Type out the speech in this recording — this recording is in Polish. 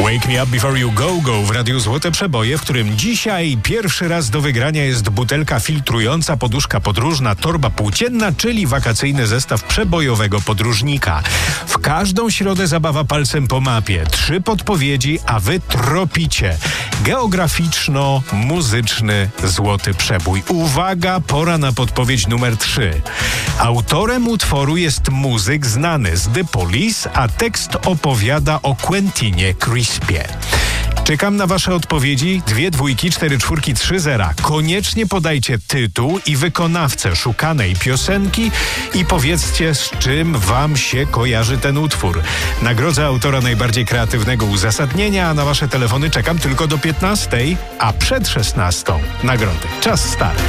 Wake Me Up Before You Go w Radiu Złote Przeboje, w którym dzisiaj pierwszy raz do wygrania jest butelka filtrująca, poduszka podróżna, torba płócienna, czyli wakacyjny zestaw przebojowego podróżnika. W każdą środę zabawa palcem po mapie. 3 podpowiedzi, a wy tropicie. Geograficzno-muzyczny złoty przebój. Uwaga, pora na podpowiedź numer 3. Autorem utworu jest muzyk znany z The Police, a tekst opowiada o Quentinie Crispie. Czekam na wasze odpowiedzi. 2 dwójki, 4 czwórki, 3 zera. Koniecznie podajcie tytuł i wykonawcę szukanej piosenki i powiedzcie, z czym wam się kojarzy ten utwór. Nagrodzę autora najbardziej kreatywnego uzasadnienia, a na wasze telefony czekam tylko do 15, a przed 16 nagrody. Czas start.